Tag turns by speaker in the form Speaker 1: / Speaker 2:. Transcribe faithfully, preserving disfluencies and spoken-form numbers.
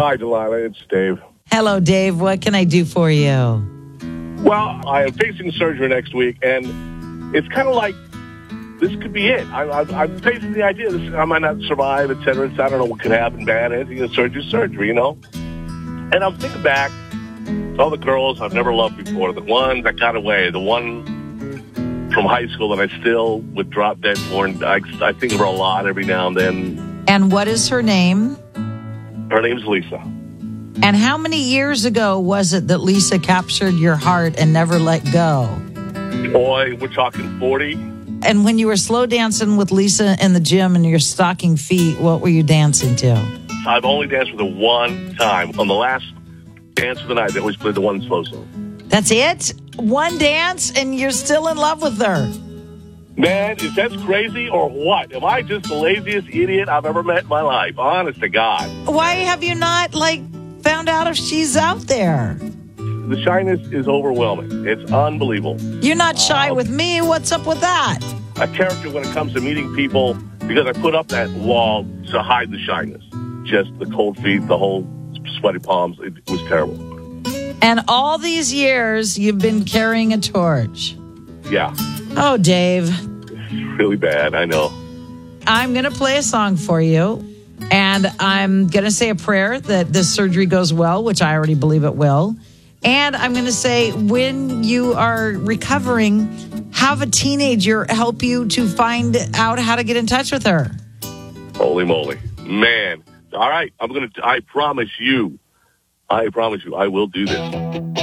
Speaker 1: Hi, Delilah. It's Dave.
Speaker 2: Hello, Dave. What can I do for you?
Speaker 1: Well, I am facing surgery next week, and it's kind of like this could be it. I, I, I'm facing the idea this, I might not survive, et cetera. I don't know what could happen bad. Anything in surgery, surgery, you know? And I'm thinking back to all the girls I've never loved before, the ones that got away, the one from high school that I still would drop dead for, and I, I think of her a lot every now and then.
Speaker 2: And what is her name?
Speaker 1: Her name's Lisa.
Speaker 2: And how many years ago was it that Lisa captured your heart and never let go?
Speaker 1: Boy, we're talking forty.
Speaker 2: And when you were slow dancing with Lisa in the gym in your stocking feet, what were you dancing to?
Speaker 1: I've only danced with her one time. On the last dance of the night, they always played the one slow song.
Speaker 2: That's it? One dance and you're still in love with her?
Speaker 1: Man, is that crazy or what? Am I just the laziest idiot I've ever met in my life? Honest to God.
Speaker 2: Why have you not, like, found out if she's out there?
Speaker 1: The shyness is overwhelming. It's unbelievable.
Speaker 2: You're not shy uh, with me. What's up with that?
Speaker 1: A character when it comes to meeting people, because I put up that wall to hide the shyness. Just the cold feet, the whole sweaty palms. It, it was terrible.
Speaker 2: And all these years, you've been carrying a torch.
Speaker 1: Yeah.
Speaker 2: Oh, Dave.
Speaker 1: It's really bad, I know.
Speaker 2: I'm going to play a song for you, and I'm going to say a prayer that this surgery goes well, which I already believe it will. And I'm going to say when you are recovering, have a teenager help you to find out how to get in touch with her.
Speaker 1: Holy moly. Man. All right. I'm going to, I promise you, I promise you, I will do this.